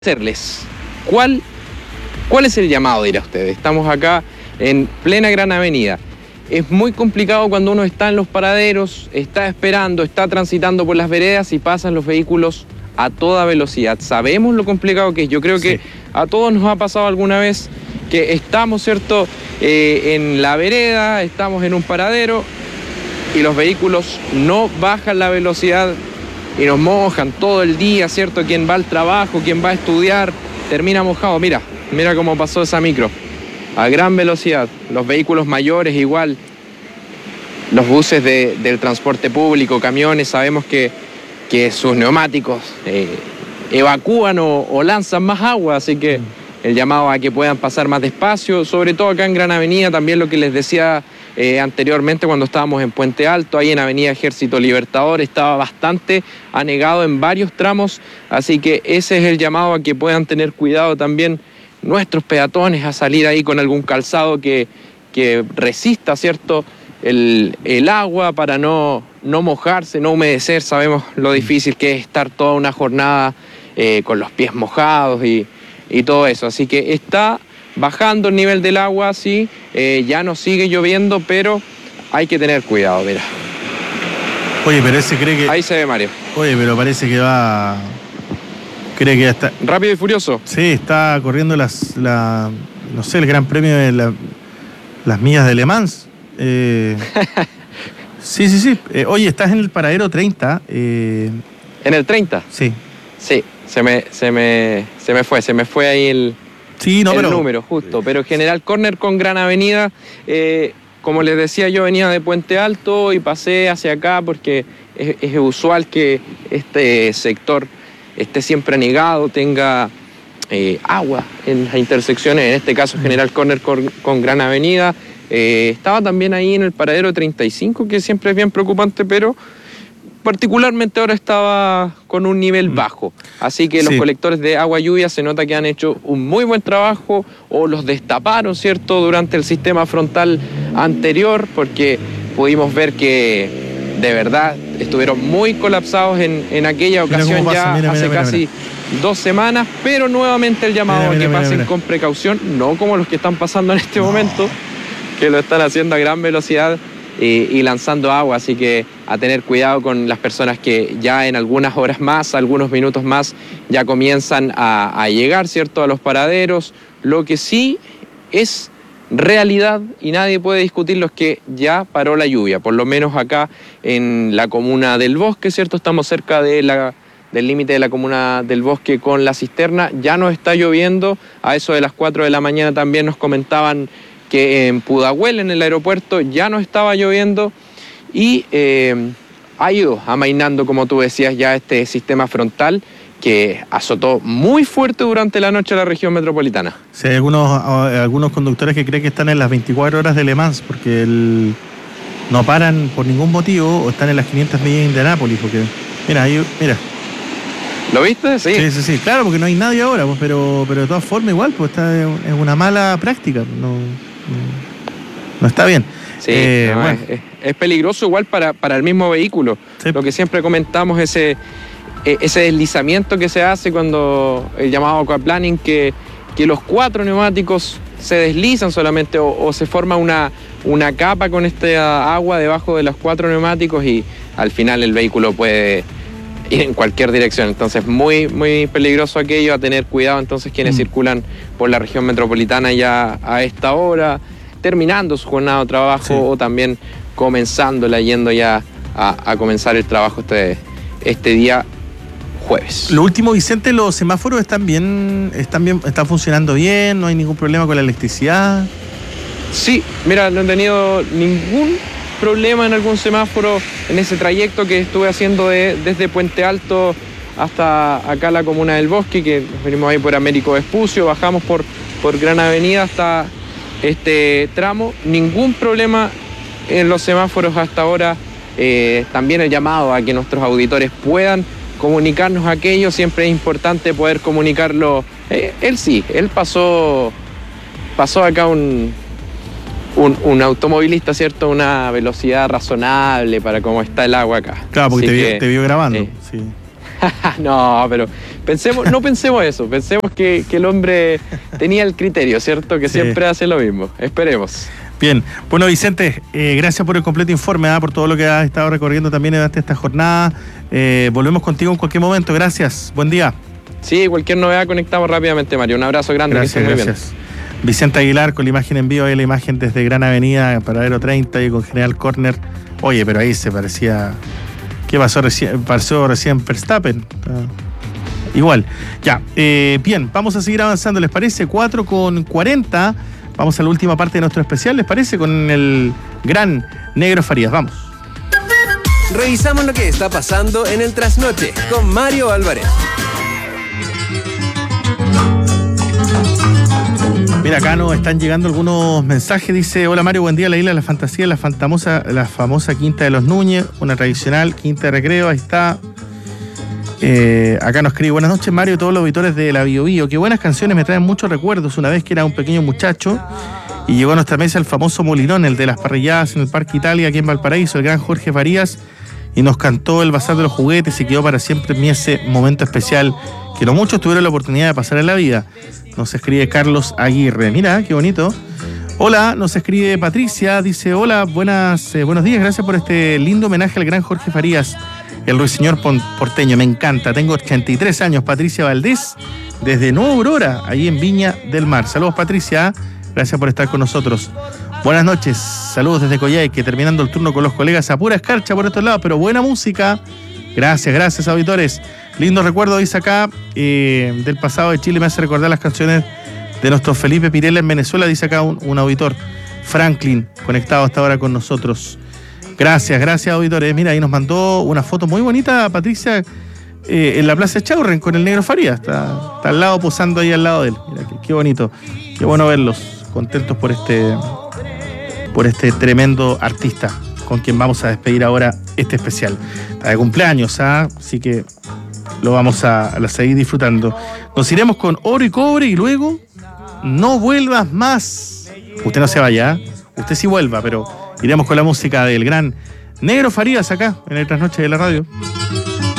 Hacerles. ¿Cuál es el llamado, dirá usted? Estamos acá en plena Gran Avenida. Es muy complicado cuando uno está en los paraderos, está esperando, está transitando por las veredas y pasan los vehículos a toda velocidad. Sabemos lo complicado que es. Yo creo que a todos nos ha pasado alguna vez que estamos, ¿cierto?, en la vereda, estamos en un paradero y los vehículos no bajan la velocidad y nos mojan todo el día, ¿cierto? Quien va al trabajo, quien va a estudiar, termina mojado. Mira cómo pasó esa micro, a gran velocidad. Los vehículos mayores igual, los buses del transporte público, camiones, sabemos que sus neumáticos evacúan o lanzan más agua, así que el llamado a que puedan pasar más despacio, sobre todo acá en Gran Avenida, también lo que les decía anteriormente cuando estábamos en Puente Alto, ahí en Avenida Ejército Libertador, estaba bastante anegado en varios tramos, así que ese es el llamado a que puedan tener cuidado también nuestros peatones a salir ahí con algún calzado que resista, ¿cierto?, el agua para no mojarse, no humedecer. Sabemos lo difícil que es estar toda una jornada con los pies mojados y todo eso, así que está bajando el nivel del agua, sí, ya no sigue lloviendo, pero hay que tener cuidado, mira. Oye, pero ese cree que... Ahí se ve Mario. Oye, pero parece que va... Cree que ya está... Rápido y Furioso. Sí, está corriendo no sé, el Gran Premio de las millas de Le Mans. Sí. Oye, estás en el paradero 30. ¿En el 30? Sí. Sí, se me fue ahí el número justo, pero General Corner con Gran Avenida, como les decía, yo venía de Puente Alto y pasé hacia acá porque es usual que este sector esté siempre anegado, tenga agua en las intersecciones, en este caso General Corner con Gran Avenida. Estaba también ahí en el paradero 35, que siempre es bien preocupante, pero particularmente ahora estaba con un nivel bajo, así que los colectores de agua lluvia se nota que han hecho un muy buen trabajo o los destaparon, ¿cierto?, durante el sistema frontal anterior, porque pudimos ver que de verdad estuvieron muy colapsados en aquella ocasión hace casi 2 semanas, pero nuevamente el llamado a que pasen con precaución, no como los que están pasando en este momento, que lo están haciendo a gran velocidad y lanzando agua, así que a tener cuidado con las personas que ya en algunas horas más, algunos minutos más, ya comienzan a llegar, ¿cierto?, a los paraderos. Lo que sí es realidad y nadie puede discutirlo es que ya paró la lluvia, por lo menos acá en la comuna del Bosque, ¿cierto? Estamos cerca del límite de la comuna del Bosque con La Cisterna, ya no está lloviendo. A eso de las 4 de la mañana también nos comentaban que en Pudahuel, en el aeropuerto, ya no estaba lloviendo y ha ido amainando, como tú decías, ya este sistema frontal que azotó muy fuerte durante la noche a la región metropolitana. Sí, hay algunos conductores que creen que están en las 24 horas de Le Mans porque no paran por ningún motivo o están en las 500 millas de Indianápolis, porque mira. ¿Lo viste? Sí. Sí, claro, porque no hay nadie ahora, pues, pero de todas formas igual, pues está en una mala práctica, no está bien. Sí, bueno. Es peligroso igual para el mismo vehículo. Sí. Lo que siempre comentamos, ese deslizamiento que se hace cuando el llamado aquaplaning, que los 4 neumáticos se deslizan solamente o se forma una capa con esta agua debajo de los 4 neumáticos y al final el vehículo puede ir en cualquier dirección. Entonces muy, muy peligroso aquello, a tener cuidado entonces quienes circulan por la región metropolitana ya a esta hora, terminando su jornada de trabajo o también comenzándola, yendo ya a comenzar el trabajo este día jueves. Lo último, Vicente, los semáforos están funcionando bien, no hay ningún problema con la electricidad. Sí, mira, no he tenido ningún problema en algún semáforo en ese trayecto que estuve haciendo desde Puente Alto hasta acá la comuna del Bosque, que nos venimos ahí por Américo Vespucio, bajamos por Gran Avenida hasta este tramo. Ningún problema en los semáforos hasta ahora. También el llamado a que nuestros auditores puedan comunicarnos aquello, siempre es importante poder comunicarlo. Él pasó acá un automovilista, ¿cierto? Una velocidad razonable para cómo está el agua acá. Claro, porque te vio grabando. Sí. No, No pensemos eso, pensemos que el hombre tenía el criterio, ¿cierto? Que siempre hace lo mismo. Esperemos. Bien, bueno Vicente, gracias por el completo informe, por todo lo que has estado recorriendo también durante esta jornada. Volvemos contigo en cualquier momento, gracias, buen día. Sí, cualquier novedad conectamos rápidamente, Mario. Un abrazo grande. Gracias, que gracias. Bien. Vicente Aguilar con la imagen en vivo, ahí la imagen desde Gran Avenida, Paradero 30 y con General Corner. Oye, pero ahí se parecía... ¿Qué pasó recién? Pasó recién Verstappen. Igual. Ya, bien, vamos a seguir avanzando, ¿les parece? 4:40. Vamos a la última parte de nuestro especial, ¿les parece? Con el gran Negro Farías. Vamos. Revisamos lo que está pasando en el Trasnoche con Mario Álvarez. Mira, acá nos están llegando algunos mensajes. Dice, hola Mario, buen día. La Isla de la Fantasía, la famosa Quinta de los Núñez, una tradicional Quinta de Recreo. Ahí está. Acá nos escribe, buenas noches Mario, todos los auditores de la Bio Bio. Qué buenas canciones, me traen muchos recuerdos. Una vez que era un pequeño muchacho y llegó a nuestra mesa el famoso Molinón, el de las parrilladas en el Parque Italia, aquí en Valparaíso, el gran Jorge Farías, y nos cantó el Bazar de los Juguetes y quedó para siempre en mí ese momento especial que no muchos tuvieron la oportunidad de pasar en la vida. Nos escribe Carlos Aguirre, mira, qué bonito. Hola, nos escribe Patricia, dice, hola, buenos días, gracias por este lindo homenaje al gran Jorge Farías, el ruiseñor porteño, me encanta. Tengo 83 años, Patricia Valdés, desde Nueva Aurora, ahí en Viña del Mar. Saludos, Patricia, gracias por estar con nosotros. Buenas noches, saludos desde Coyhaique, terminando el turno con los colegas a pura escarcha por estos lados, pero buena música. Gracias, auditores. Lindo recuerdo, dice acá, del pasado de Chile, me hace recordar las canciones de nuestro Felipe Pirela en Venezuela, dice acá un auditor, Franklin, conectado hasta ahora con nosotros. Gracias, auditores. Mira, ahí nos mandó una foto muy bonita, Patricia, en la Plaza Chaurren con el Negro Farías. Está al lado, posando ahí al lado de él. Mira, qué bonito. Qué bueno verlos, contentos por este tremendo artista con quien vamos a despedir ahora este especial. Está de cumpleaños, así que lo vamos a seguir disfrutando. Nos iremos con Oro y Cobre y luego No Vuelvas Más. Usted no se vaya, usted sí vuelva, pero iremos con la música del gran Negro Farías acá en el Trasnoche de la Radio.